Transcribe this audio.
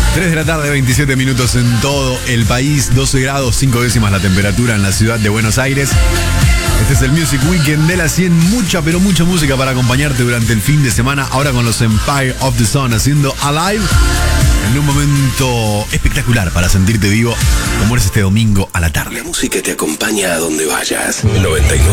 3 de la tarde, 27 minutos en todo el país, 12 grados, 5 décimas la temperatura en la ciudad de Buenos Aires. Este es el Music Weekend de la 100, mucha, pero mucha música para acompañarte durante el fin de semana, ahora con los Empire of the Sun haciendo Alive, en un momento espectacular para sentirte vivo, como es este domingo a la tarde. La música te acompaña a donde vayas. 99.